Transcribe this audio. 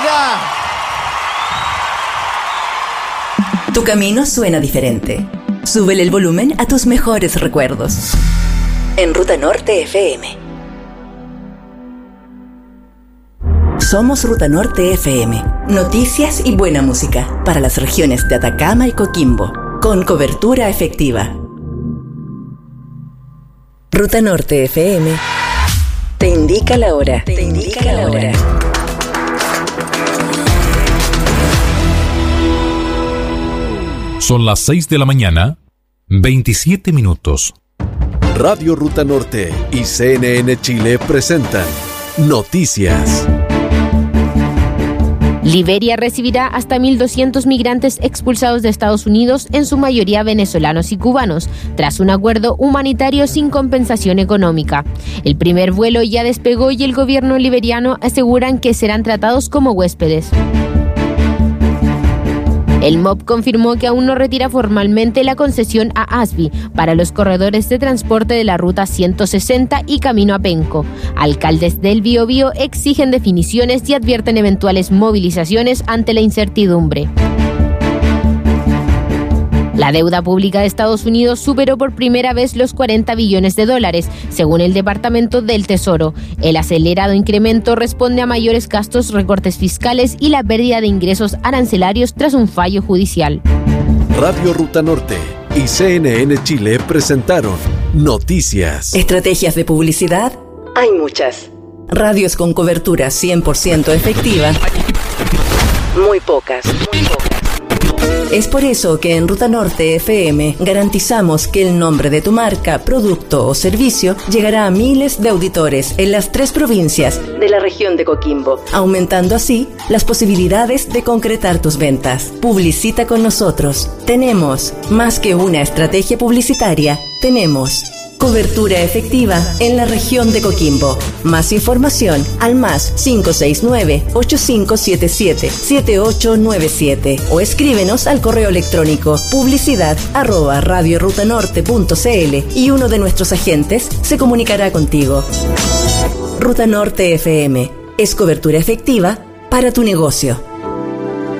acá. Tu camino suena diferente. Súbele el volumen a tus mejores recuerdos. En Ruta Norte FM. Somos Ruta Norte FM. Noticias y buena música para las regiones de Atacama y Coquimbo, con cobertura efectiva. Ruta Norte FM te indica la hora. Te indica la hora. Son las 6 de la mañana, 27 minutos. Radio Ruta Norte y CNN Chile presentan Noticias. Liberia recibirá hasta 1.200 migrantes expulsados de Estados Unidos, en su mayoría venezolanos y cubanos, tras un acuerdo humanitario sin compensación económica. El primer vuelo ya despegó y el gobierno liberiano aseguran que serán tratados como huéspedes. El MOP confirmó que aún no retira formalmente la concesión a ASBI para los corredores de transporte de la Ruta 160 y Camino a Penco. Alcaldes del Biobío exigen definiciones y advierten eventuales movilizaciones ante la incertidumbre. La deuda pública de Estados Unidos superó por primera vez los $40 billones, según el Departamento del Tesoro. El acelerado incremento responde a mayores gastos, recortes fiscales y la pérdida de ingresos arancelarios tras un fallo judicial. Radio Ruta Norte y CNN Chile presentaron Noticias. Estrategias de publicidad hay muchas. Radios con cobertura 100% efectiva, muy pocas. Es por eso que en Ruta Norte FM garantizamos que el nombre de tu marca, producto o servicio llegará a miles de auditores en las 3 provincias de la región de Coquimbo, aumentando así las posibilidades de concretar tus ventas. Publicita con nosotros. Tenemos más que una estrategia publicitaria, tenemos cobertura efectiva en la región de Coquimbo. Más información al más 569-8577-7897 o escríbenos al correo electrónico publicidad@radiorutanorte.cl y uno de nuestros agentes se comunicará contigo. Ruta Norte FM es cobertura efectiva para tu negocio.